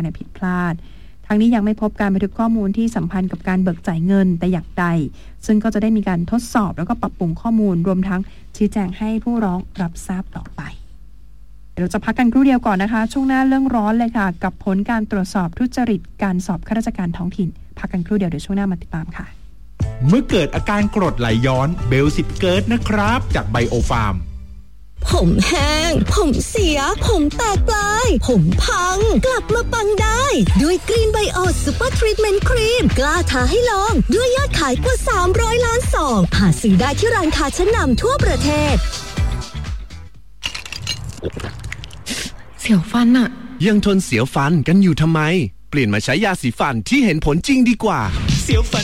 เนี่ยผิดพลาดทั้งนี้ยังไม่พบการบันทึกข้อมูลที่สัมพันธ์กับการเบิกจ่ายเงินแต่อย่างใดซึ่งก็จะได้มีการทดสอบแล้วก็ปรับปรุงข้อมูลรวมทั้งชี้แจงให้ผู้ร้องรับทราบต่อไปเราจะพักกันครู่เดียวก่อนนะคะช่วงหน้าเรื่องร้อนเลยค่ะกับผลการตรวจสอบทุจริตการสอบข้าราชการท้องถิ่นพักกันครู่เดียวเดี๋ยวช่วงหน้ามาติดตามค่ะเมื่อเกิดอาการกรดไหลย้อนเบลสิบเกิร์ตนะครับจากไบโอฟาร์มผมแห้งผมเสียผมแตกปลายผมพังกลับมาปังได้ด้วยกรีนไบโอซูเปอร์ทรีทเมนต์ครีมกล้าท้าให้ลองด้วยยอดขายกว่า300 ล้านซองหาซื้อได้ที่ร้านค้าชั้นนำทั่วประเทศเสียวฟันอะยังทนเสียวฟันกันอยู่ทำไมเปลี่ยนมาใช้ยาสีฟันที่เห็นผลจริงดีกว่าเสียวฟัน